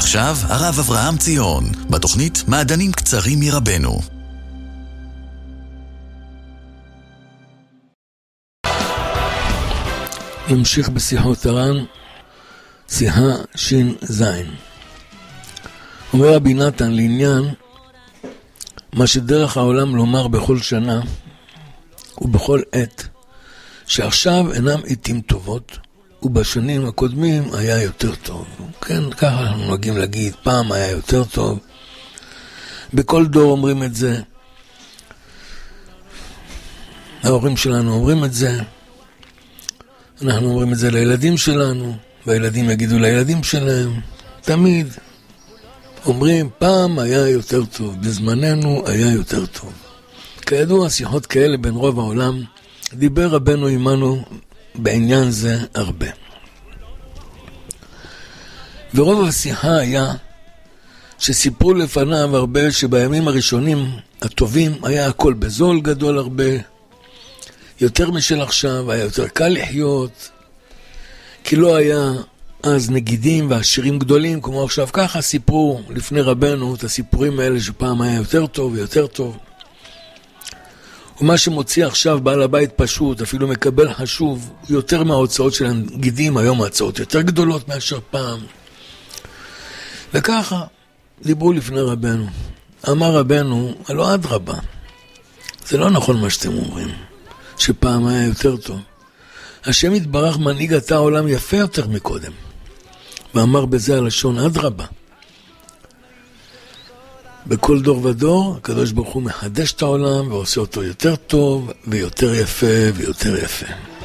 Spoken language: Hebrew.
ועכשיו הרב אברהם ציון, בתוכנית מעדנים קצרים מרבנו. נמשיך בשיחות הר"ן, שיחה שין זין. אומר רבי נתן לעניין מה שדרך העולם לומר בכל שנה ובכל עת, שעכשיו אינם עיתים טובות, ובשנים הקודמים היה יותר טוב. כן, ככה אנחנו נוהגים להגיד, פעם היה יותר טוב. בכל דור אומרים את זה. ההורים שלנו אומרים את זה. אנחנו אומרים את זה לילדים שלנו, והילדים יגידו לילדים שלהם. תמיד אומרים, פעם היה יותר טוב, בזמננו היה יותר טוב. כידוע, שיחות כאלה בין רוב העולם, דיבר רבנו עמנו בעניין זה הרבה. ורוב השיחה היה שסיפרו לפניו הרבה שבימים הראשונים הטובים היה הכל בזול גדול הרבה, יותר משל עכשיו, היה יותר קל לחיות, כי לא היה אז נגידים ועשירים גדולים כמו עכשיו. ככה סיפרו לפני רבנו את הסיפורים האלה שפעם היה יותר טוב ויותר טוב. ומה שמוציא עכשיו בעל הבית פשוט, אפילו מקבל חשוב, יותר מההוצאות של הנגידים. היום ההוצאות יותר גדולות מאשר פעם. וככה דיברו לפני רבנו. אמר רבנו, הלא אדרבה, זה לא נכון מה שאתם אומרים, שפעם היה יותר טוב. השם יתברך מנהיג את העולם יפה יותר מקודם, ואמר בזה הלשון אדרבה. בכל דור ודור הקדוש ברוך הוא מחדש את העולם ועושה אותו יותר טוב ויותר יפה ויותר יפה.